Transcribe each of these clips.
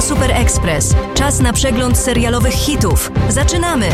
Super Express. Czas na przegląd serialowych hitów. Zaczynamy!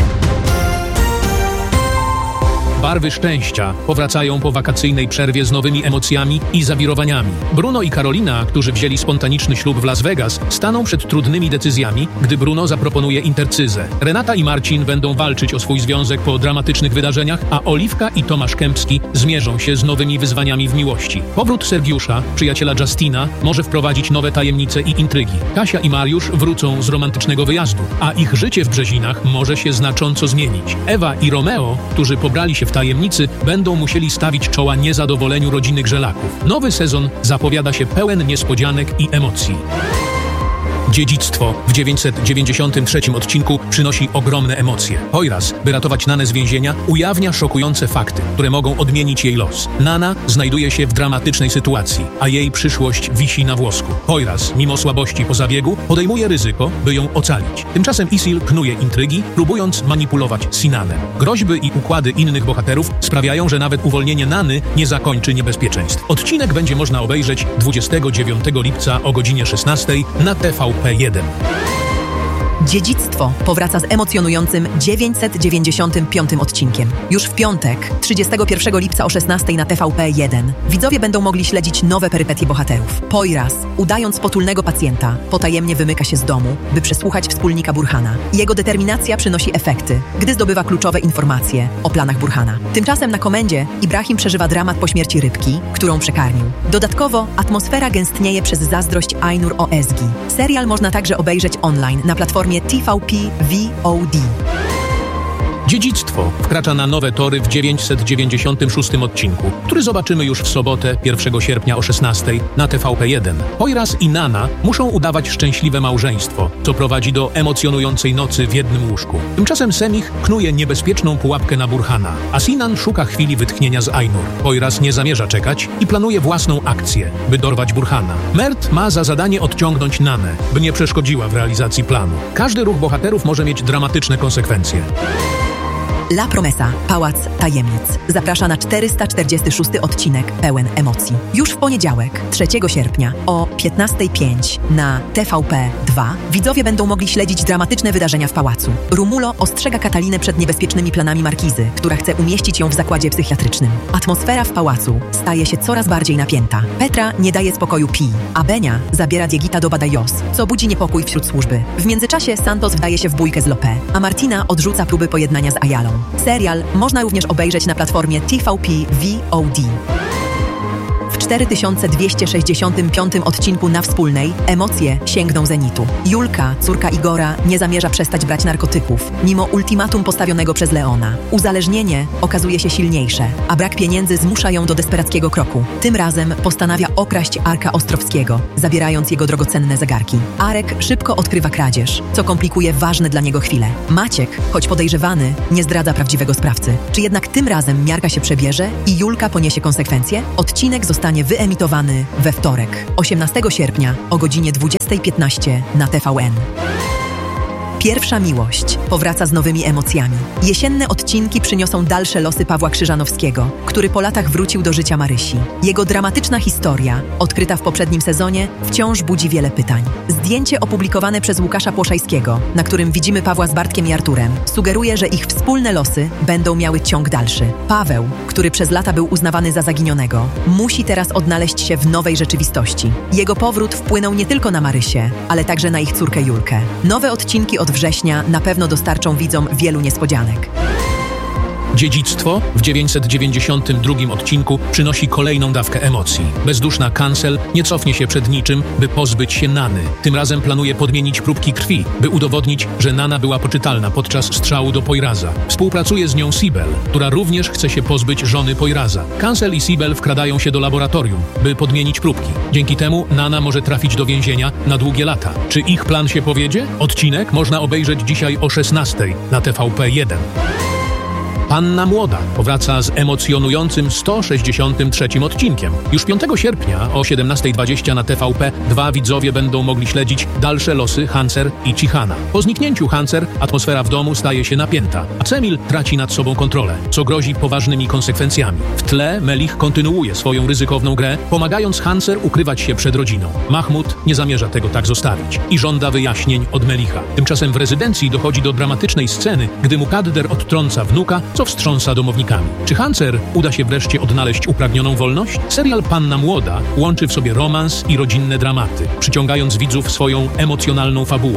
Barwy szczęścia powracają po wakacyjnej przerwie z nowymi emocjami i zawirowaniami. Bruno i Karolina, którzy wzięli spontaniczny ślub w Las Vegas, staną przed trudnymi decyzjami, gdy Bruno zaproponuje intercyzę. Renata i Marcin będą walczyć o swój związek po dramatycznych wydarzeniach, a Oliwka i Tomasz Kępski zmierzą się z nowymi wyzwaniami w miłości. Powrót Sergiusza, przyjaciela Justina, może wprowadzić nowe tajemnice i intrygi. Kasia i Mariusz wrócą z romantycznego wyjazdu, a ich życie w Brzezinach może się znacząco zmienić. Ewa i Romeo, którzy pobrali się w tajemnicy, będą musieli stawić czoła niezadowoleniu rodziny Grzelaków. Nowy sezon zapowiada się pełen niespodzianek i emocji. Dziedzictwo w 993 odcinku przynosi ogromne emocje. Poiras, by ratować Nanę z więzienia, ujawnia szokujące fakty, które mogą odmienić jej los. Nana znajduje się w dramatycznej sytuacji, a jej przyszłość wisi na włosku. Poiras, mimo słabości po zabiegu, podejmuje ryzyko, by ją ocalić. Tymczasem Isil knuje intrygi, próbując manipulować Sinanem. Groźby i układy innych bohaterów sprawiają, że nawet uwolnienie Nany nie zakończy niebezpieczeństw. Odcinek będzie można obejrzeć 29 lipca o godzinie 16 na TVP1. Dziedzictwo powraca z emocjonującym 995 odcinkiem. Już w piątek, 31 lipca o 16 na TVP1, widzowie będą mogli śledzić nowe perypetie bohaterów. Poiras, udając potulnego pacjenta, potajemnie wymyka się z domu, by przesłuchać wspólnika Burhana. Jego determinacja przynosi efekty, gdy zdobywa kluczowe informacje o planach Burhana. Tymczasem na komendzie Ibrahim przeżywa dramat po śmierci rybki, którą przekarmił. Dodatkowo atmosfera gęstnieje przez zazdrość Ainur o Ezgi. Serial można także obejrzeć online na platformie TVP VOD. Dziedzictwo wkracza na nowe tory w 996 odcinku, który zobaczymy już w sobotę 1 sierpnia o 16 na TVP1. Poiras i Nana muszą udawać szczęśliwe małżeństwo, co prowadzi do emocjonującej nocy w jednym łóżku. Tymczasem Semih knuje niebezpieczną pułapkę na Burhana, a Sinan szuka chwili wytchnienia z Ainur. Poiras nie zamierza czekać i planuje własną akcję, by dorwać Burhana. Mert ma za zadanie odciągnąć Nanę, by nie przeszkodziła w realizacji planu. Każdy ruch bohaterów może mieć dramatyczne konsekwencje. La Promesa, Pałac Tajemnic, zaprasza na 446 odcinek pełen emocji. Już w poniedziałek, 3 sierpnia o 15:05 na TVP2 widzowie będą mogli śledzić dramatyczne wydarzenia w pałacu. Rumulo ostrzega Katalinę przed niebezpiecznymi planami markizy, która chce umieścić ją w zakładzie psychiatrycznym. Atmosfera w pałacu staje się coraz bardziej napięta. Petra nie daje spokoju Pi, a Benia zabiera Diegita do Badajoz, co budzi niepokój wśród służby. W międzyczasie Santos wdaje się w bójkę z Lopé, a Martina odrzuca próby pojednania z Ayalą. Serial można również obejrzeć na platformie TVP VOD. W 4265 odcinku Na Wspólnej emocje sięgną zenitu. Julka, córka Igora, nie zamierza przestać brać narkotyków, mimo ultimatum postawionego przez Leona. Uzależnienie okazuje się silniejsze, a brak pieniędzy zmusza ją do desperackiego kroku. Tym razem postanawia okraść Arka Ostrowskiego, zabierając jego drogocenne zegarki. Arek szybko odkrywa kradzież, co komplikuje ważne dla niego chwile. Maciek, choć podejrzewany, nie zdradza prawdziwego sprawcy. Czy jednak tym razem miarka się przebierze i Julka poniesie konsekwencje? Odcinek zostanie wyemitowany we wtorek, 18 sierpnia o godzinie 20:15 na TVN. Pierwsza miłość powraca z nowymi emocjami. Jesienne odcinki przyniosą dalsze losy Pawła Krzyżanowskiego, który po latach wrócił do życia Marysi. Jego dramatyczna historia, odkryta w poprzednim sezonie, wciąż budzi wiele pytań. Zdjęcie opublikowane przez Łukasza Płoszajskiego, na którym widzimy Pawła z Bartkiem i Arturem, sugeruje, że ich wspólne losy będą miały ciąg dalszy. Paweł, który przez lata był uznawany za zaginionego, musi teraz odnaleźć się w nowej rzeczywistości. Jego powrót wpłynął nie tylko na Marysię, ale także na ich córkę Julkę. Nowe odcinki od września na pewno dostarczą widzom wielu niespodzianek. Dziedzictwo w 992 odcinku przynosi kolejną dawkę emocji. Bezduszna Cancel nie cofnie się przed niczym, by pozbyć się Nany. Tym razem planuje podmienić próbki krwi, by udowodnić, że Nana była poczytalna podczas strzału do Poiraza. Współpracuje z nią Sibel, która również chce się pozbyć żony Poiraza. Cancel i Sibel wkradają się do laboratorium, by podmienić próbki. Dzięki temu Nana może trafić do więzienia na długie lata. Czy ich plan się powiedzie? Odcinek można obejrzeć dzisiaj o 16 na TVP1. Panna Młoda powraca z emocjonującym 163 odcinkiem. Już 5 sierpnia o 17:20 na TVP 2 widzowie będą mogli śledzić dalsze losy Hanser i Cichana. Po zniknięciu Hanser atmosfera w domu staje się napięta, a Cemil traci nad sobą kontrolę, co grozi poważnymi konsekwencjami. W tle Melich kontynuuje swoją ryzykowną grę, pomagając Hanser ukrywać się przed rodziną. Mahmud nie zamierza tego tak zostawić i żąda wyjaśnień od Melicha. Tymczasem w rezydencji dochodzi do dramatycznej sceny, gdy Mukadder odtrąca wnuka, co wstrząsa domownikami. Czy Hanser uda się wreszcie odnaleźć upragnioną wolność? Serial Panna Młoda łączy w sobie romans i rodzinne dramaty, przyciągając widzów swoją emocjonalną fabułą.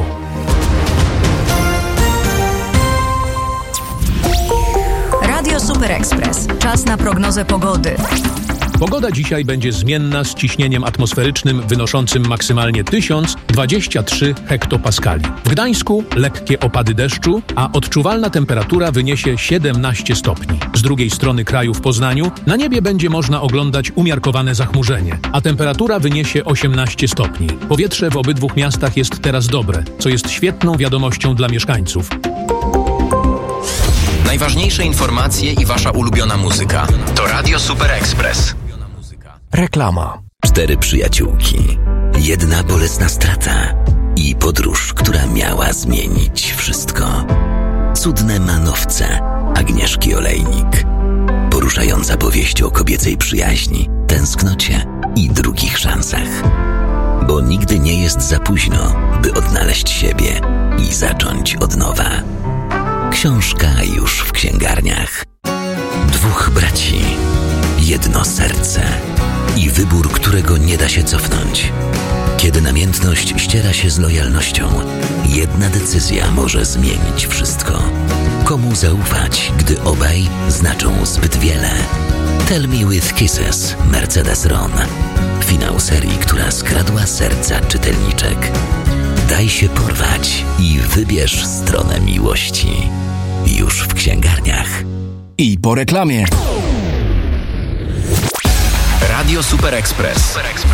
Radio Super Express. Czas na prognozę pogody. Pogoda dzisiaj będzie zmienna z ciśnieniem atmosferycznym wynoszącym maksymalnie 1023 hektopaskali. W Gdańsku lekkie opady deszczu, a odczuwalna temperatura wyniesie 17 stopni. Z drugiej strony kraju w Poznaniu na niebie będzie można oglądać umiarkowane zachmurzenie, a temperatura wyniesie 18 stopni. Powietrze w obydwu miastach jest teraz dobre, co jest świetną wiadomością dla mieszkańców. Najważniejsze informacje i wasza ulubiona muzyka to Radio Super Express. Reklama. 4 przyjaciółki, jedna bolesna strata i podróż, która miała zmienić wszystko. Cudne manowce Agnieszki Olejnik. Poruszająca powieść o kobiecej przyjaźni, tęsknocie i drugich szansach. Bo nigdy nie jest za późno, by odnaleźć siebie i zacząć od nowa. Książka już w księgarniach. 2 braci, jedno serce i wybór, którego nie da się cofnąć. Kiedy namiętność ściera się z lojalnością, jedna decyzja może zmienić wszystko. Komu zaufać, gdy obaj znaczą zbyt wiele? Tell Me With Kisses, Mercedes Ron. Finał serii, która skradła serca czytelniczek. Daj się porwać i wybierz stronę miłości. Już w księgarniach. I po reklamie. Radio Super Express.